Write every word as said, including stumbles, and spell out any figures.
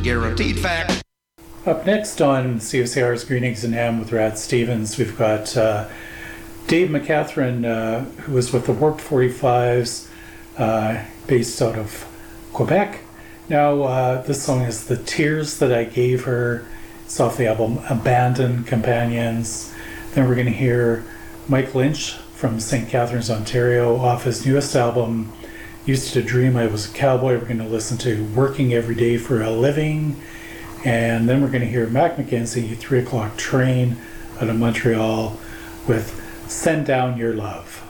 guaranteed fact. Up next on C O C R's Green Eggs and Ham with Rad Stevens, we've got uh, Dave McCatherine, uh, who was with the Warped forty-fives, uh, based out of Quebec. Now, uh, this song is The Tears That I Gave Her. It's off the album Abandoned Companions. Then we're going to hear Mike Lynch from Saint Catharines, Ontario, off his newest album, Used to Dream I Was a Cowboy. We're going to listen to Working Every Day for a Living. And then we're going to hear Mac McKenzie, three o'clock Train out of Montreal with Send Down Your Love.